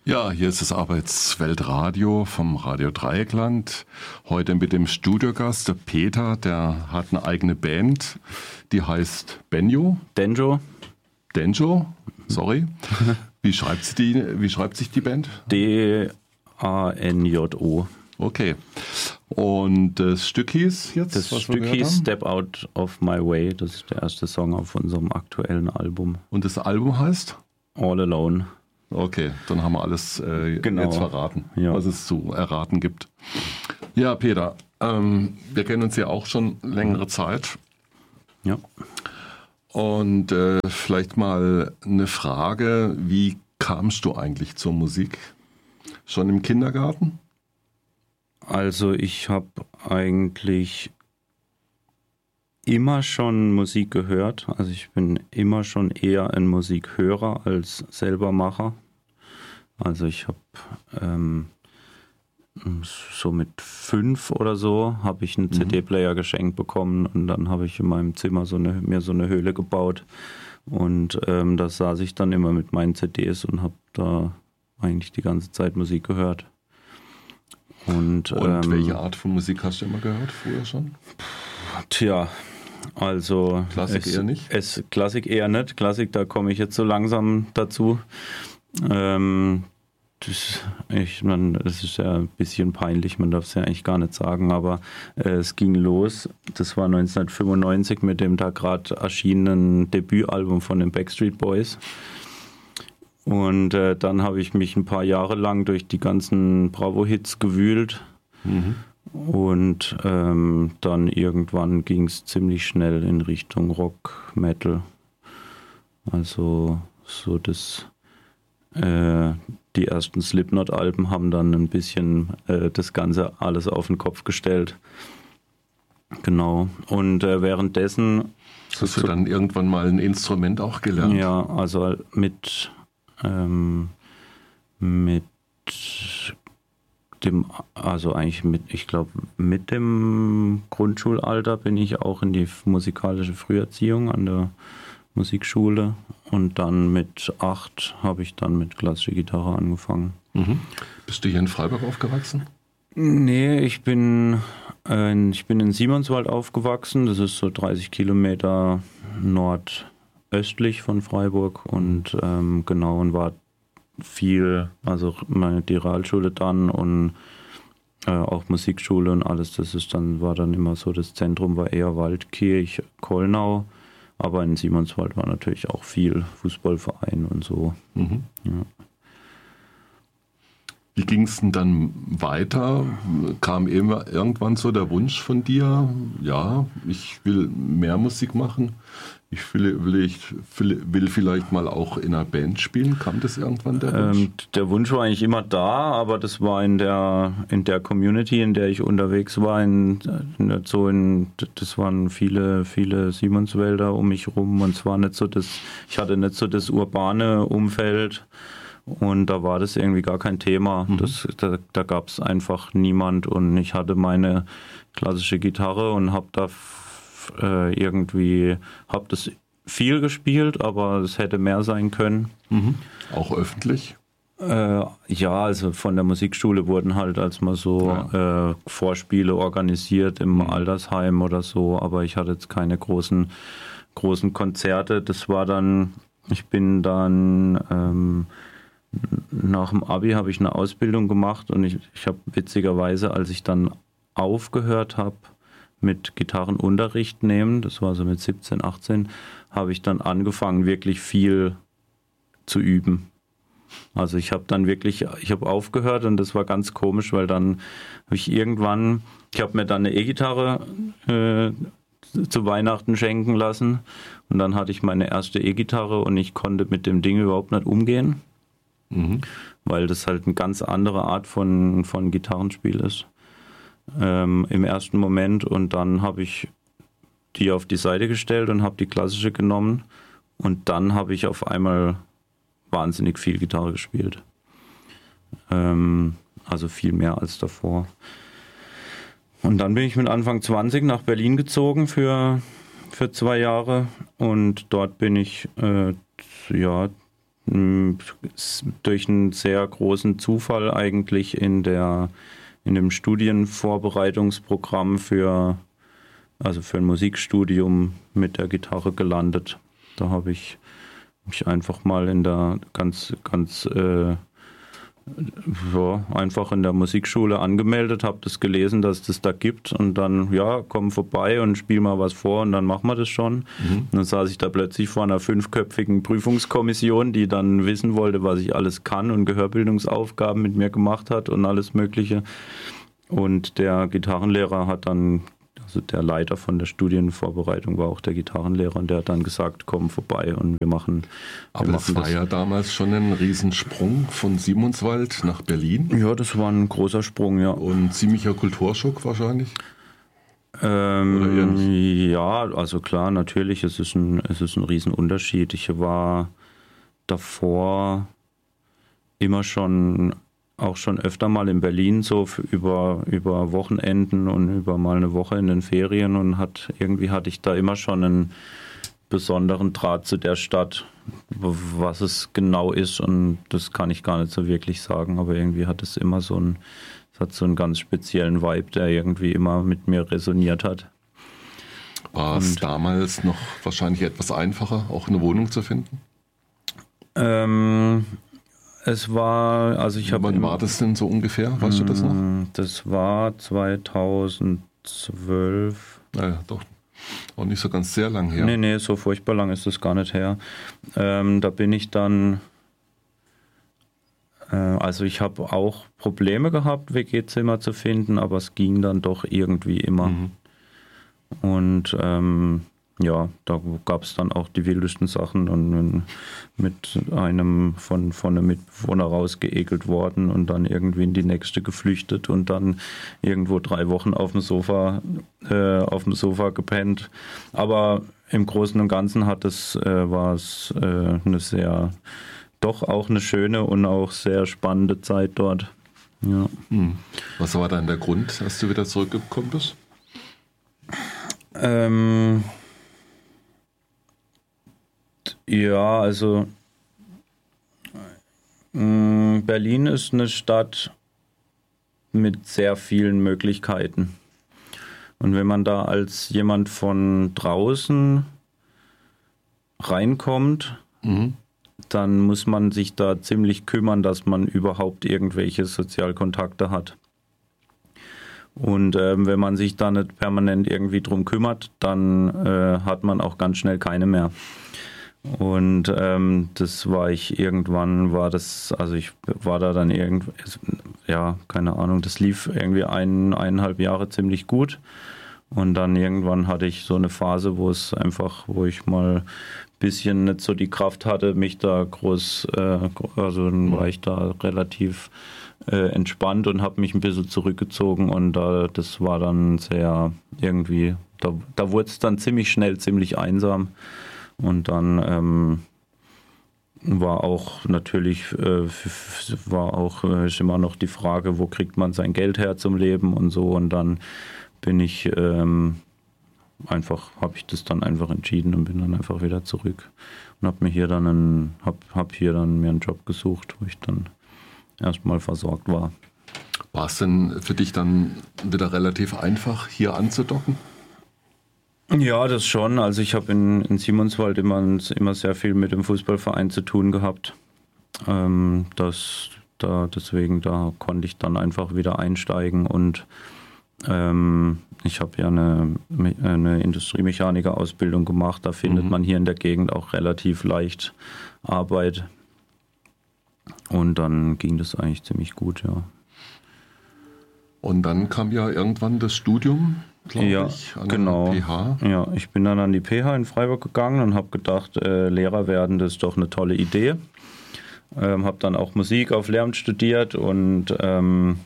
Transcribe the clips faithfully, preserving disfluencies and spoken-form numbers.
Ja, hier ist das Arbeitsweltradio vom Radio Dreieckland. Heute mit dem Studiogast, der Peter, der hat eine eigene Band, die heißt Benjo. Denjo. Denjo, sorry. Wie schreibt, sie die, wie schreibt sich die Band? D A N J O. Okay. Und das Stück hieß jetzt? Das was Stück hieß Step Out of My Way. Das ist der erste Song auf unserem aktuellen Album. Und das Album heißt? All Alone. Okay, dann haben wir alles äh, genau. jetzt verraten, ja. was es zu erraten gibt. Ja, Peter, ähm, wir kennen uns ja auch schon längere Zeit. Ja. Und äh, vielleicht mal eine Frage, wie kamst du eigentlich zur Musik? Schon im Kindergarten? Also ich habe eigentlich immer schon Musik gehört. Also ich bin immer schon eher ein Musikhörer als selber Macher. Also ich habe ähm, so mit fünf oder so habe ich einen mhm. C D-Player geschenkt bekommen und dann habe ich in meinem Zimmer so eine, mir so eine Höhle gebaut und ähm, da saß ich dann immer mit meinen C Ds und habe da eigentlich die ganze Zeit Musik gehört. Und, und ähm, welche Art von Musik hast du immer gehört, früher schon? Tja, also Klassik es, eher nicht? Es, Klassik eher nicht. Klassik, da komme ich jetzt so langsam dazu. Ähm, das, ich, man, das ist ja ein bisschen peinlich, man darf es ja eigentlich gar nicht sagen, aber äh, es ging los. Das war neunzehnhundertfünfundneunzig mit dem da gerade erschienenen Debütalbum von den Backstreet Boys. Und äh, dann habe ich mich ein paar Jahre lang durch die ganzen Bravo-Hits gewühlt. Mhm. Und ähm, dann irgendwann ging es ziemlich schnell in Richtung Rock, Metal. Also so das, äh, die ersten Slipknot-Alben haben dann ein bisschen äh, das Ganze alles auf den Kopf gestellt. Genau. Und äh, währenddessen... Hast du dann irgendwann mal ein Instrument auch gelernt? Ja, also mit... Ähm, mit dem, also eigentlich mit, ich glaube, mit dem Grundschulalter bin ich auch in die musikalische Früherziehung an der Musikschule und dann mit acht habe ich dann mit klassischer Gitarre angefangen. Mhm. Bist du hier in Freiburg aufgewachsen? Nee, ich bin, äh, ich bin in Simonswald aufgewachsen, das ist so dreißig Kilometer nord östlich von Freiburg und ähm, genau und war viel, also meine die Realschule dann und äh, auch Musikschule und alles, das ist dann, war dann immer so, das Zentrum war eher Waldkirch, Kollnau, aber in Simonswald war natürlich auch viel Fußballverein und so. Mhm. Ja. Wie ging es denn dann weiter? Kam immer irgendwann so der Wunsch von dir, ja, ich will mehr Musik machen, ich will, will, ich will vielleicht mal auch in einer Band spielen. Kam das irgendwann, der Wunsch? Ähm, der Wunsch war eigentlich immer da, aber das war in der, in der Community, in der ich unterwegs war, in, in, so in, das waren viele, viele Simonswälder um mich rum und es war nicht so das, ich hatte nicht so das urbane Umfeld. Und da war das irgendwie gar kein Thema. Mhm. Das, da da gab es einfach niemand und ich hatte meine klassische Gitarre und habe da f- äh, irgendwie, habe das viel gespielt, aber es hätte mehr sein können. Mhm. Auch öffentlich? Äh, ja, also von der Musikschule wurden halt als mal so ja. äh, Vorspiele organisiert im mhm. Altersheim oder so, aber ich hatte jetzt keine großen, großen Konzerte. Das war dann, ich bin dann... Ähm, Nach dem Abi habe ich eine Ausbildung gemacht und ich, ich habe witzigerweise, als ich dann aufgehört habe mit Gitarrenunterricht nehmen, das war so mit siebzehn, achtzehn, habe ich dann angefangen, wirklich viel zu üben. Also ich habe dann wirklich, ich habe aufgehört und das war ganz komisch, weil dann habe ich irgendwann, ich habe mir dann eine E-Gitarre äh, zu Weihnachten schenken lassen und dann hatte ich meine erste E-Gitarre und ich konnte mit dem Ding überhaupt nicht umgehen. Mhm. Weil das halt eine ganz andere Art von, von Gitarrenspiel ist ähm, im ersten Moment und dann habe ich die auf die Seite gestellt und habe die klassische genommen und dann habe ich auf einmal wahnsinnig viel Gitarre gespielt. Ähm, also viel mehr als davor. Und dann bin ich mit Anfang zwanzig nach Berlin gezogen für, für zwei Jahre und dort bin ich äh, ja durch einen sehr großen Zufall eigentlich in der in dem Studienvorbereitungsprogramm für also für ein Musikstudium mit der Gitarre gelandet. Da habe ich mich einfach mal in der ganz ganz äh, ja, einfach in der Musikschule angemeldet, habe das gelesen, dass es das da gibt und dann, ja, komm vorbei und spiel mal was vor und dann machen wir das schon. Mhm. Und dann saß ich da plötzlich vor einer fünfköpfigen Prüfungskommission, die dann wissen wollte, was ich alles kann und Gehörbildungsaufgaben mit mir gemacht hat und alles Mögliche. Und der Gitarrenlehrer hat dann, also der Leiter von der Studienvorbereitung war auch der Gitarrenlehrer und der hat dann gesagt, komm vorbei und wir machen, wir Aber machen das war das. Ja damals schon ein Riesensprung von Simonswald nach Berlin. Ja, das war ein großer Sprung, ja. Und ziemlicher Kulturschock wahrscheinlich? Ähm, ja, also klar, natürlich, es ist ein, es ist ein Riesenunterschied. Ich war davor immer schon auch schon öfter mal in Berlin so über, über Wochenenden und über mal eine Woche in den Ferien und hat irgendwie hatte ich da immer schon einen besonderen Draht zu der Stadt, was es genau ist und das kann ich gar nicht so wirklich sagen, aber irgendwie hat es immer so ein, es hat so einen ganz speziellen Vibe, der irgendwie immer mit mir resoniert hat. War es damals noch wahrscheinlich etwas einfacher, auch eine Wohnung zu finden? Ähm, Es war, also ich habe. Wann war das denn so ungefähr? Weißt du das noch? Das war zweitausendzwölf. Naja, doch. Auch nicht so ganz sehr lang her. Nee, nee, so furchtbar lang ist das gar nicht her. Ähm, da bin ich dann. Äh, also ich habe auch Probleme gehabt, W G-Zimmer zu finden, aber es ging dann doch irgendwie immer. Mhm. Und ähm, ja, da gab es dann auch die wildesten Sachen und mit einem von, von einem Mitbewohner rausgeekelt worden und dann irgendwie in die nächste geflüchtet und dann irgendwo drei Wochen auf dem Sofa, äh, auf dem Sofa gepennt. Aber im Großen und Ganzen hat es, äh, war es äh, eine sehr, doch auch eine schöne und auch sehr spannende Zeit dort. Ja. Hm. Was war dann der Grund, dass du wieder zurückgekommen bist? Ähm, ja, also mh, Berlin ist eine Stadt mit sehr vielen Möglichkeiten. Und wenn man da als jemand von draußen reinkommt, mhm. dann muss man sich da ziemlich kümmern, dass man überhaupt irgendwelche Sozialkontakte hat. Und ähm, wenn man sich da nicht permanent irgendwie drum kümmert, dann äh, hat man auch ganz schnell keine mehr. Und ähm, das war ich irgendwann, war das, also ich war da dann irgendwie, ja, keine Ahnung, das lief irgendwie ein, eineinhalb Jahre ziemlich gut. Und dann irgendwann hatte ich so eine Phase, wo es einfach, wo ich mal ein bisschen nicht so die Kraft hatte, mich da groß, äh, also dann war ich da relativ äh, entspannt und habe mich ein bisschen zurückgezogen und äh, das war dann sehr irgendwie, da, da wurde es dann ziemlich schnell ziemlich einsam. Und dann ähm, war auch natürlich, äh, war auch äh, ist immer noch die Frage, wo kriegt man sein Geld her zum Leben und so. Und dann bin ich ähm, einfach, habe ich das dann einfach entschieden und bin dann einfach wieder zurück und habe mir hier dann einen, hab, hab hier dann mir einen Job gesucht, wo ich dann erstmal versorgt war. War es denn für dich dann wieder relativ einfach, hier anzudocken? Ja, das schon. Also ich habe in, in Simonswald immer, immer sehr viel mit dem Fußballverein zu tun gehabt. Ähm, das, da, deswegen, da konnte ich dann einfach wieder einsteigen und ähm, ich habe ja eine, eine Industriemechaniker-Ausbildung gemacht. Da findet mhm. man hier in der Gegend auch relativ leicht Arbeit. Und dann ging das eigentlich ziemlich gut, ja. Und dann kam ja irgendwann das Studium, glaube ja, ich, an genau. der P H. Ja, ich bin dann an die P H in Freiburg gegangen und habe gedacht, äh, Lehrer werden, das ist doch eine tolle Idee. Ähm, habe dann auch Musik auf Lehramt studiert und ähm,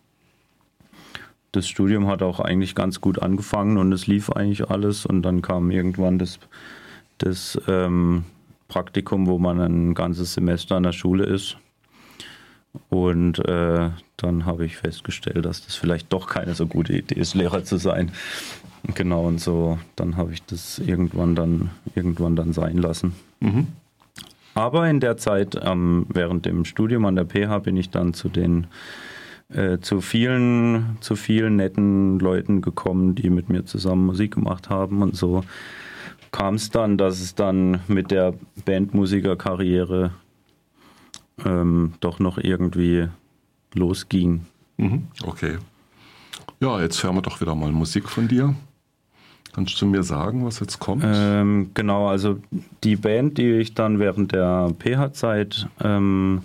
das Studium hat auch eigentlich ganz gut angefangen und es lief eigentlich alles. Und dann kam irgendwann das, das ähm, Praktikum, wo man ein ganzes Semester an der Schule ist. Und äh, dann habe ich festgestellt, dass das vielleicht doch keine so gute Idee ist, Lehrer zu sein. Genau, und so, dann habe ich das irgendwann dann, irgendwann dann sein lassen. Mhm. aber in der Zeit, ähm, während dem Studium an der P H, bin ich dann zu den äh, zu vielen, zu vielen netten Leuten gekommen, die mit mir zusammen Musik gemacht haben. Und so kam es dann, dass es dann mit der Bandmusikerkarriere ähm, doch noch irgendwie losging. Mhm, okay. Ja, jetzt hören wir doch wieder mal Musik von dir. Kannst du mir sagen, was jetzt kommt? Ähm, genau, also die Band, die ich dann während der P H-Zeit ähm,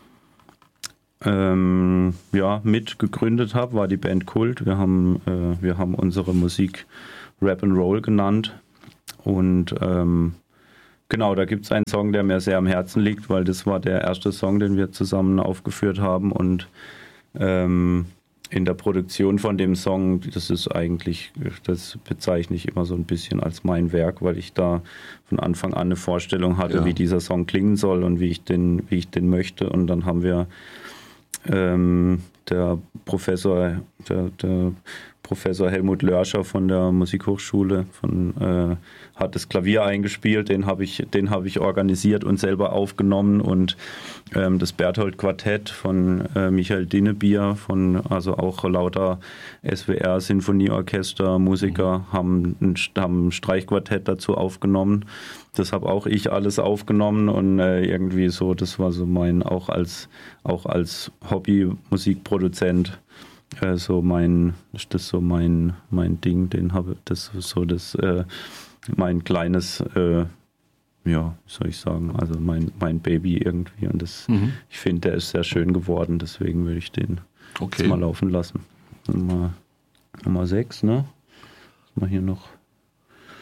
ähm, ja, mit gegründet habe, war die Band Kult. Wir haben, äh, wir haben unsere Musik Rap and Roll genannt. Und ähm, genau, da gibt es einen Song, der mir sehr am Herzen liegt, weil das war der erste Song, den wir zusammen aufgeführt haben. Und ähm, in der Produktion von dem Song, das ist eigentlich, das bezeichne ich immer so ein bisschen als mein Werk, weil ich da von Anfang an eine Vorstellung hatte, ja. wie dieser Song klingen soll und wie ich den, wie ich den möchte. Und dann haben wir ähm, der Professor, der, der Professor Helmut Lörscher von der Musikhochschule von, äh, hat das Klavier eingespielt, den habe ich, den habe ich organisiert und selber aufgenommen, und ähm, das Berthold Quartett von äh, Michael Dinnebier, von, also auch lauter S W R Sinfonieorchester Musiker mhm. haben, ein, haben ein Streichquartett dazu aufgenommen. Das habe auch ich alles aufgenommen, und äh, irgendwie so, das war so mein, auch als, auch als Hobby-Musikproduzent, äh, so mein, das ist so mein, mein Ding, den habe, das ist so das, äh, mein kleines, äh, ja, wie soll ich sagen, also mein, mein Baby irgendwie, und das, mhm. ich finde, der ist sehr schön geworden, deswegen würde ich den okay. jetzt mal laufen lassen. Nummer, Nummer sechs, ne? Mal hier noch.